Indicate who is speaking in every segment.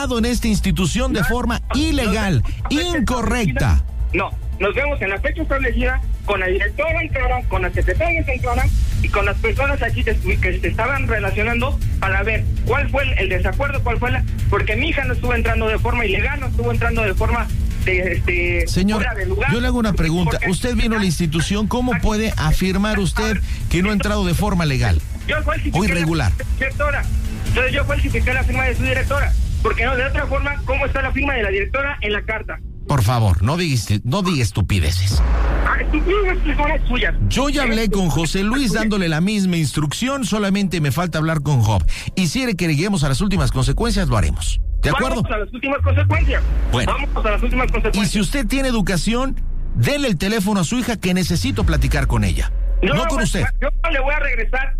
Speaker 1: actuado en esta institución de forma ilegal, incorrecta.
Speaker 2: No, nos vemos en la fecha establecida con la directora en cara, con las secretarias en cara y con las personas aquí que se estaban relacionando para ver cuál fue el desacuerdo, porque mi hija no estuvo entrando de forma ilegal, no estuvo entrando de forma
Speaker 1: señor,
Speaker 2: fuera de lugar.
Speaker 1: Yo le hago una pregunta. Usted vino a la institución, ¿cómo puede afirmar usted que no ha entrado de forma legal o irregular?
Speaker 2: Directora. Entonces yo falsifiqué la firma de su directora, porque no, de otra forma, ¿cómo está la firma de la directora en la carta?
Speaker 1: Por favor, no diga estupideces.
Speaker 2: Estupideces son las suyas.
Speaker 1: Yo ya hablé con José Luis dándole la misma instrucción, solamente me falta hablar con Job. Y si quiere que lleguemos a las últimas consecuencias, lo haremos. ¿De acuerdo?
Speaker 2: Vamos a las últimas consecuencias.
Speaker 1: Bueno.
Speaker 2: Vamos a las últimas consecuencias.
Speaker 1: Y si usted tiene educación, dele el teléfono a su hija que necesito platicar con ella. No con usted.
Speaker 2: Yo no le voy a regresar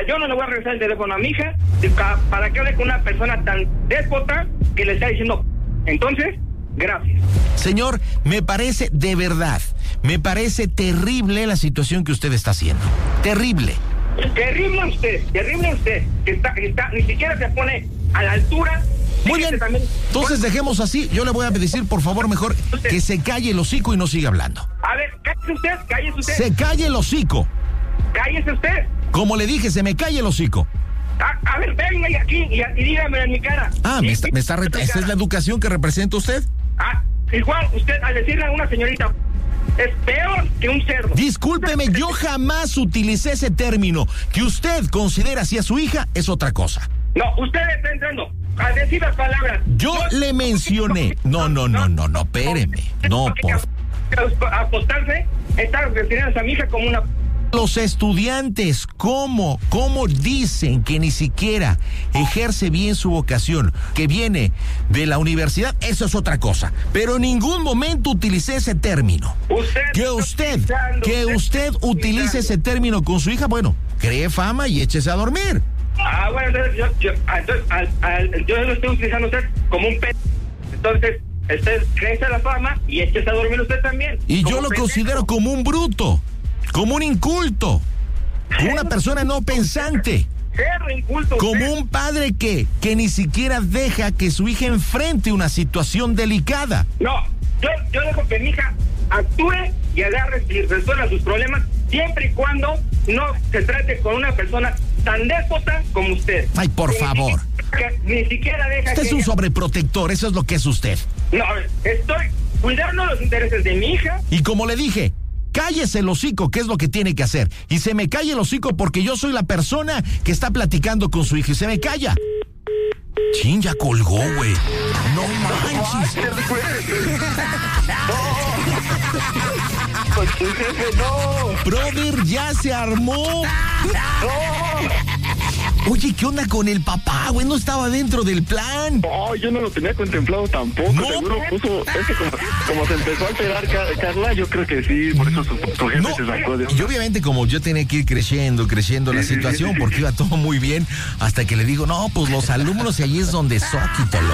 Speaker 2: el teléfono a mi hija para que hable con una persona tan déspota que le está diciendo. Entonces, gracias.
Speaker 1: Señor, me parece de verdad, me parece terrible la situación que usted está haciendo. Terrible.
Speaker 2: Terrible usted, que está, ni siquiera se pone a la altura.
Speaker 1: Muy bien, entonces dejemos así. Yo le voy a decir, por favor, mejor que se calle el hocico y no siga hablando.
Speaker 2: A ver, cállese usted.
Speaker 1: Se calle el hocico.
Speaker 2: Cállese usted.
Speaker 1: Como le dije, se me calle el hocico.
Speaker 2: A ver, venga aquí y dígame en mi cara.
Speaker 1: ¿Esta es la educación que representa usted?
Speaker 2: Igual, usted al decirle a una señorita, es peor que un cerdo.
Speaker 1: Discúlpeme, yo jamás utilicé ese término. Que usted considera así a su hija es otra cosa.
Speaker 2: No, usted está entrando a decir las palabras.
Speaker 1: Yo le mencioné. No, espéreme. No, por
Speaker 2: apostarse, estar refiriéndose a mi hija como una...
Speaker 1: Los estudiantes, ¿cómo dicen que ni siquiera ejerce bien su vocación, que viene de la universidad? Eso es otra cosa. Pero en ningún momento utilicé ese término. Que usted utilice ese término con su hija, bueno, cree fama y échese a dormir.
Speaker 2: Bueno, entonces yo lo estoy utilizando a usted como un pez. Entonces, usted crece la fama y échese a dormir usted también.
Speaker 1: Y yo lo considero como un bruto. Como un inculto, como una persona no pensante, como un padre que ni siquiera deja que su hija enfrente una situación delicada.
Speaker 2: No, yo dejo que mi hija actúe y agarre y resuelva sus problemas siempre y cuando no se trate con una persona tan déspota como usted.
Speaker 1: Ay, por favor.
Speaker 2: Ni siquiera deja
Speaker 1: usted
Speaker 2: que...
Speaker 1: es un sobreprotector, eso es lo que es usted.
Speaker 2: No, estoy cuidando los intereses de mi hija.
Speaker 1: Y como le dije, cállese el hocico, que es lo que tiene que hacer. Y se me calla el hocico porque yo soy la persona que está platicando con su hija y se me calla. Chin, ya colgó, güey. No manches.
Speaker 2: No.
Speaker 1: Brother, ya se armó. Oye, ¿qué onda con el papá, güey? No estaba dentro del plan.
Speaker 3: No, yo no lo tenía contemplado tampoco.
Speaker 1: No.
Speaker 3: Seguro puso, es que como se empezó a alterar Carla, yo creo que sí, por eso su jefe se sacó de...
Speaker 1: Y obviamente como yo tenía que ir creciendo la situación, porque iba todo muy bien, hasta que le digo, no, pues los alumnos y ahí es donde Zóquitolo.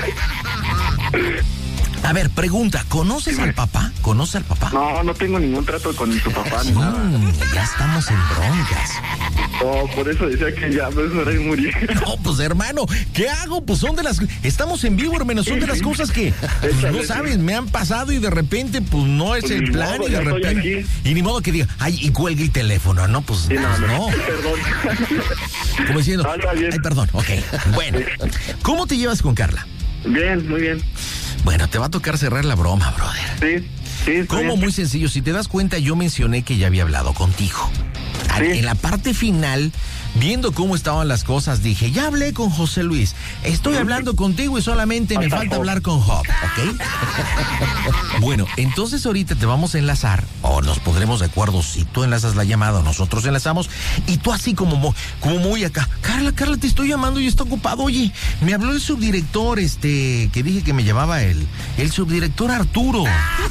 Speaker 1: A ver, pregunta, ¿conoces al papá? ¿Conoces al papá?
Speaker 3: No tengo ningún trato con su papá ni nada.
Speaker 1: Ya estamos en broncas.
Speaker 3: No, por eso decía que ya me morir.
Speaker 1: No, pues hermano, ¿qué hago? Pues estamos en vivo, hermano, son de las cosas que pues, no sabes, me han pasado y de repente pues no es el plan
Speaker 3: modo,
Speaker 1: y de repente y ni modo que diga, ay, y cuelgue el teléfono, no, pues
Speaker 3: sí,
Speaker 1: no.
Speaker 3: Perdón.
Speaker 1: Como diciendo, ay, perdón, ok. Bueno, ¿cómo te llevas con Carla?
Speaker 3: Bien, muy bien.
Speaker 1: Bueno, te va a tocar cerrar la broma, brother.
Speaker 3: Sí.
Speaker 1: Como muy sencillo, si te das cuenta, yo mencioné que ya había hablado contigo. Sí. En la parte final, viendo cómo estaban las cosas, dije, ya hablé con José Luis, estoy hablando contigo y solamente me falta hablar con Job, ¿ok? Bueno, entonces ahorita te vamos a enlazar, o nos pondremos de acuerdo si tú enlazas la llamada o nosotros enlazamos, y tú así como muy acá, Carla, te estoy llamando y está ocupado, oye, me habló el subdirector, que dije que me llamaba el subdirector Arturo.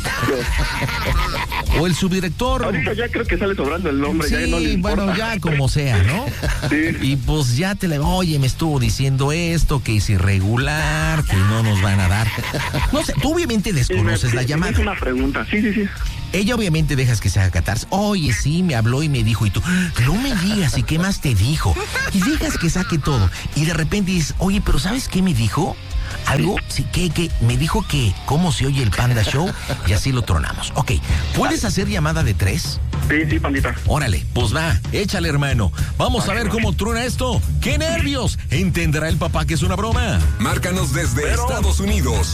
Speaker 1: O el subdirector...
Speaker 3: Ahorita ya creo que sale sobrando el nombre,
Speaker 1: sí,
Speaker 3: ya no le importa.
Speaker 1: Bueno, ya como sea, ¿no?
Speaker 3: Sí.
Speaker 1: Y pues ya oye, me estuvo diciendo esto, que es irregular, que no nos van a dar. No sé, tú obviamente desconoces la llamada.
Speaker 3: Es una pregunta, sí.
Speaker 1: Ella obviamente dejas que se haga catarse. Oye, sí, me habló y me dijo, y tú, no me digas, ¿y qué más te dijo? Y dejas que saque todo. Y de repente dices, oye, pero ¿sabes qué me dijo? Algo, sí, que me dijo que cómo se oye el Panda Show y así lo tronamos. Ok, ¿puedes hacer llamada de 3?
Speaker 3: Sí, pandita.
Speaker 1: Órale, pues va, échale, hermano. Vamos a ver cómo truena esto. ¡Qué nervios! ¿Entenderá el papá que es una broma?
Speaker 4: Márcanos desde Estados Unidos.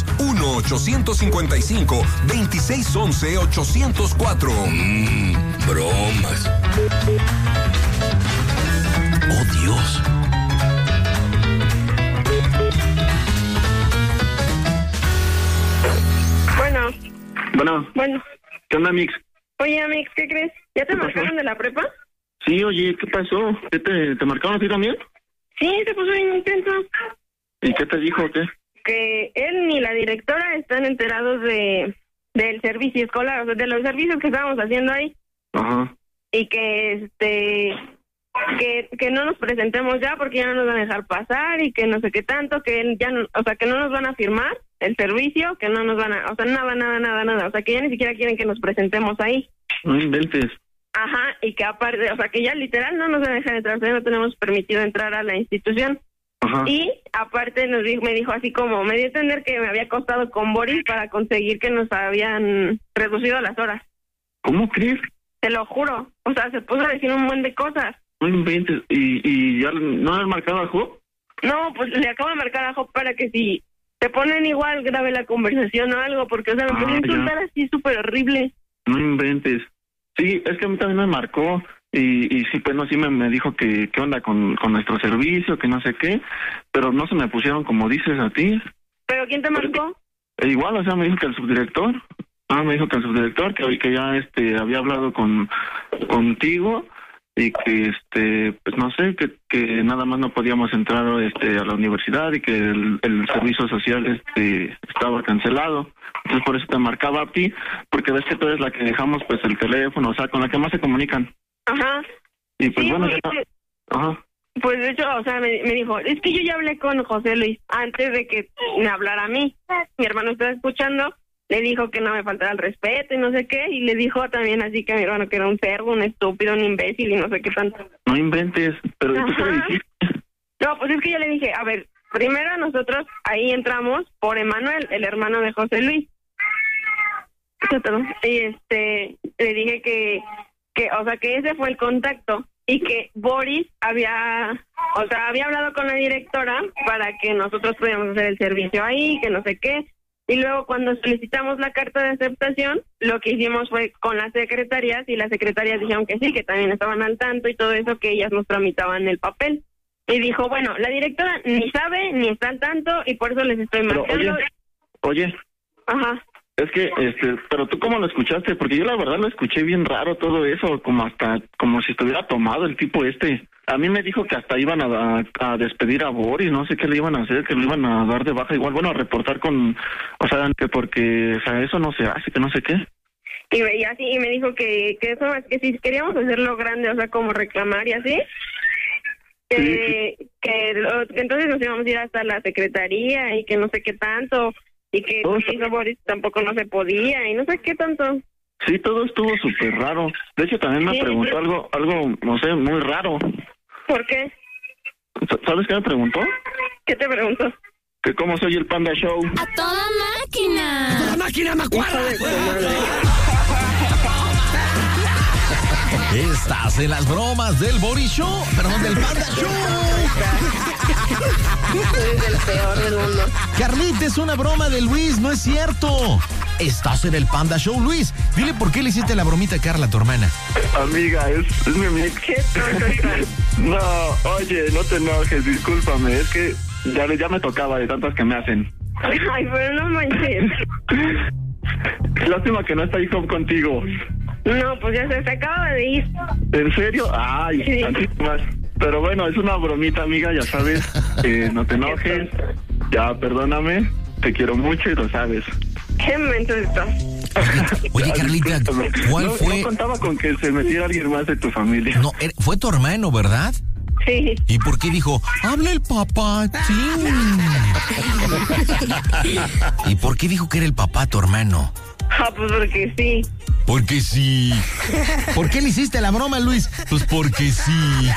Speaker 4: 1-855-2611-804. Bromas.
Speaker 1: ¡Oh, Dios!
Speaker 2: Bueno.
Speaker 3: ¿Qué onda, Mix?
Speaker 2: Oye, Amix, ¿qué crees? ¿Ya te marcaron de la prepa?
Speaker 3: Sí, oye, ¿qué pasó? ¿Qué te marcaron a ti también?
Speaker 2: Sí, se puso bien intenso.
Speaker 3: ¿Y qué te dijo o qué?
Speaker 2: Que él ni la directora están enterados del servicio escolar, o sea, de los servicios que estábamos haciendo ahí.
Speaker 3: Ajá.
Speaker 2: Y que que no nos presentemos ya porque ya no nos van a dejar pasar y que no sé qué tanto, que ya no, o sea, que no nos van a firmar el servicio, que no nos van a, o sea, nada, o sea, que ya ni siquiera quieren que nos presentemos ahí.
Speaker 3: No inventes.
Speaker 2: Ajá, y que aparte, o sea, que ya literal no nos van a dejar entrar, o sea, no tenemos permitido entrar a la institución.
Speaker 3: Ajá.
Speaker 2: Y aparte me dijo así como, me dio a entender que me había costado con Boris para conseguir que nos habían reducido las horas.
Speaker 3: ¿Cómo crees?
Speaker 2: Te lo juro, o sea, se puso a decir un buen de cosas.
Speaker 3: No inventes. ¿Y ya no le han marcado a Job?
Speaker 2: No, pues le acabo de marcar a Job para que si te ponen igual grave la conversación o algo, porque, o sea, me empezó a insultar así súper horrible.
Speaker 3: No inventes. Sí, es que a mí también me marcó y sí, pues no, sí me dijo que qué onda con nuestro servicio, que no sé qué, pero no se me pusieron como dices a ti.
Speaker 2: ¿Pero quién te marcó?
Speaker 3: Igual, o sea, me dijo que el subdirector. Me dijo que el subdirector, que ya había hablado contigo y que pues no sé, que nada más no podíamos entrar a la universidad y que el servicio social estaba cancelado. Entonces por eso te marcaba a ti, porque ves que tú eres la que dejamos pues el teléfono, o sea, con la que más se comunican.
Speaker 2: Ajá.
Speaker 3: Y pues
Speaker 2: sí,
Speaker 3: bueno,
Speaker 2: pues,
Speaker 3: ajá.
Speaker 2: Pues de hecho, o sea, me dijo, es que yo ya hablé con José Luis antes de que me hablara a mí. Mi hermano estaba escuchando, le dijo que no me faltara el respeto y no sé qué, y le dijo también así que a mi hermano que era un cerdo, un estúpido, un imbécil y no sé qué tanto.
Speaker 3: No inventes, pero ¿tú qué le dijiste?
Speaker 2: No, pues es que yo le dije, a ver, primero nosotros ahí entramos por Emanuel, el hermano de José Luis. Y le dije que o sea, que ese fue el contacto y que Boris había hablado con la directora para que nosotros pudiéramos hacer el servicio ahí, que no sé qué. Y luego cuando solicitamos la carta de aceptación, lo que hicimos fue con las secretarias y las secretarias dijeron que sí, que también estaban al tanto y todo eso, que ellas nos tramitaban el papel. Y dijo, bueno, la directora ni sabe ni está al tanto y por eso les estoy marcando.
Speaker 3: Oye.
Speaker 2: Ajá.
Speaker 3: Es que, pero tú cómo lo escuchaste, porque yo la verdad lo escuché bien raro todo eso, como si estuviera tomado el tipo A mí me dijo que hasta iban a despedir a Boris, no sé qué le iban a hacer, que lo iban a dar de baja igual, bueno, a reportar o sea, que porque, o sea, eso no se hace, que no sé qué.
Speaker 2: Y así, y me dijo que eso, que si queríamos hacerlo grande, o sea, como reclamar y así, que entonces nos íbamos a ir hasta la secretaría y que no sé qué tanto. Y que hizo Boris tampoco no se podía y no sé qué tanto.
Speaker 3: Sí, todo estuvo súper raro. De hecho, también me preguntó algo, no sé, muy raro.
Speaker 2: ¿Por qué?
Speaker 3: ¿Sabes qué me preguntó?
Speaker 2: ¿Qué te preguntó?
Speaker 3: Que cómo soy el Panda Show.
Speaker 5: ¡A toda máquina!
Speaker 1: ¡A toda máquina, me acuerdo! Estás en las bromas del Boris Show, perdón, del Panda Show.
Speaker 2: Eres el peor del mundo.
Speaker 1: Carlita, es una broma de Luis, no es cierto. Estás en el Panda Show, Luis. Dile por qué le hiciste la bromita a Carla, tu hermana.
Speaker 3: Amiga, es mi amiga.
Speaker 2: ¿Qué tonto?
Speaker 3: No, oye, no te enojes, discúlpame, es que ya me tocaba de tantas que me hacen.
Speaker 2: Ay, pero no manches.
Speaker 3: Lástima que no está hijo contigo.
Speaker 2: No, pues ya se acaba de ir.
Speaker 3: ¿En serio? Ay,
Speaker 2: sí.
Speaker 3: Así más. Pero bueno, es una bromita, amiga, ya sabes. No te enojes. Ya, perdóname. Te quiero mucho y lo sabes.
Speaker 2: Qué momento estás.
Speaker 1: Oye, Carlita, ¿cuál fue?
Speaker 3: No contaba con que se metiera alguien más de tu familia.
Speaker 1: No, fue tu hermano, ¿verdad?
Speaker 2: Sí.
Speaker 1: ¿Y por qué dijo, habla el papá? Sí. ¿Y por qué dijo que era el papá tu hermano?
Speaker 2: Pues porque sí.
Speaker 1: Porque sí. ¿Por qué le hiciste la broma, Luis? Pues porque sí.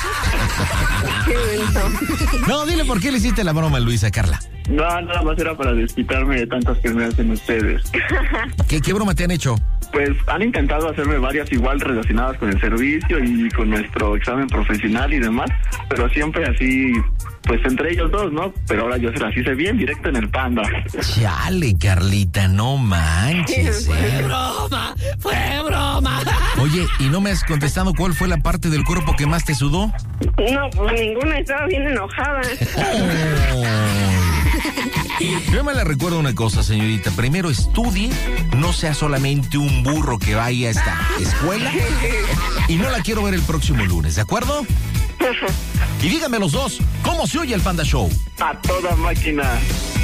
Speaker 1: No, dile por qué le hiciste la broma, Luis, a Carla.
Speaker 3: No, nada más era para desquitarme de tantas que me hacen ustedes.
Speaker 1: ¿Qué broma te han hecho?
Speaker 3: Pues han intentado hacerme varias igual relacionadas con el servicio y con nuestro examen profesional y demás, pero siempre así, pues entre ellos dos, ¿no? Pero ahora yo se las hice bien directo en el Panda.
Speaker 1: Chale, Carlita, no manches.
Speaker 6: Fue broma.
Speaker 1: Oye, ¿y no me has contestado cuál fue la parte del cuerpo que más te sudó?
Speaker 2: No, pues ninguna, estaba bien enojada.
Speaker 1: Yo me le recuerdo una cosa, señorita. Primero estudie, no sea solamente un burro que vaya a esta escuela. Y no la quiero ver el próximo lunes, ¿de acuerdo? Y díganme los dos, ¿cómo se oye el Panda Show?
Speaker 3: A toda máquina.